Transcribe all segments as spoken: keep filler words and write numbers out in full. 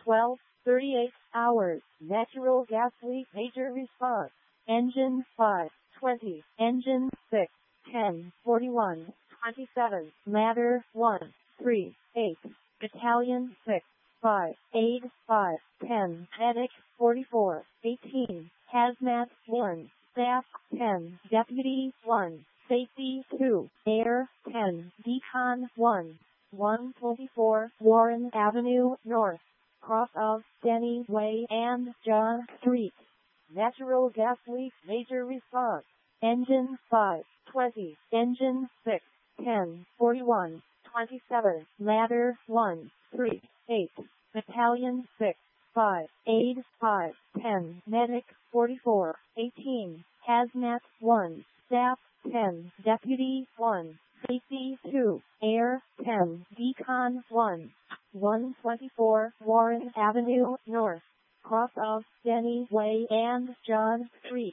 twelve thirty-eight hours. Natural gas leak major response. Engine five twenty. Engine six ten forty-one twenty-seven. Ladder one three eight. Battalion six five eight five ten. Medic forty-four eighteen. Hazmat one. Staff ten. Deputy one. Safety two. Air ten. Decon one. one twenty-four Warren Avenue North. Cross of Denny Way and John Street. Natural gas leak major response. Engine five twenty. Engine six ten forty-one twenty-seven. Ladder one three eight. Battalion six five eight five ten. Medic forty-four eighteen. Hazmat one. Staff ten. Deputy one. Safety two. Air ten. Decon one. one twenty-four Warren Avenue North. Cross of Denny Way and John Street.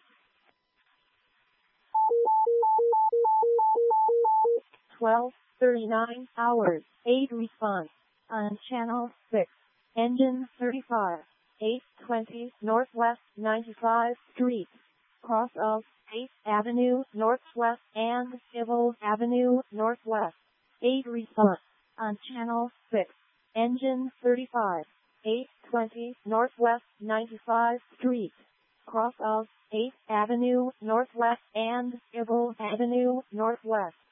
twelve thirty-nine hours. Aid response. On Channel six. Engine thirty-five. eight twenty Northwest ninety-fifth Street. Cross of eighth Avenue Northwest and Civil Avenue Northwest. Aid response. On Channel six. Engine thirty-five. eight twenty Northwest ninety-fifth Street. Cross of eighth Avenue Northwest and Civil Avenue Northwest.